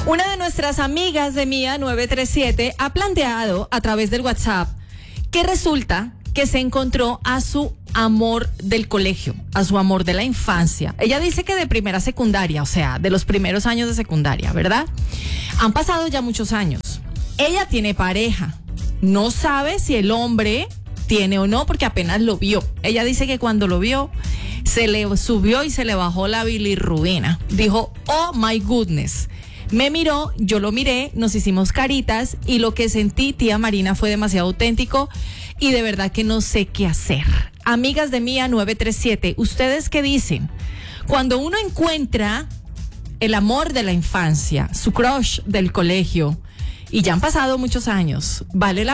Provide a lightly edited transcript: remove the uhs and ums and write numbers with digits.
Una de nuestras amigas de Mía 937 ha planteado a través del WhatsApp que resulta que se encontró a su amor del colegio, a su amor de la infancia. Ella dice que de primera secundaria, o sea, de los primeros años de secundaria, ¿verdad? Han pasado ya muchos años. Ella tiene pareja. No sabe si el hombre tiene o no, porque apenas lo vio. Ella dice que cuando lo vio, se le subió y se le bajó la bilirrubina. Dijo, oh my goodness. Me miró, yo lo miré, nos hicimos caritas y lo que sentí, tía Marina, fue demasiado auténtico y de verdad que no sé qué hacer. Amigas de Mía 937, ¿ustedes qué dicen? Cuando uno encuentra el amor de la infancia, su crush del colegio, y ya han pasado muchos años, ¿vale la